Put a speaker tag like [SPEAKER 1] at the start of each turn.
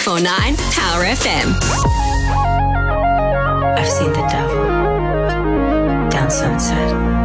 [SPEAKER 1] 94.9 Power FM.
[SPEAKER 2] I've seen the devil down Sunset.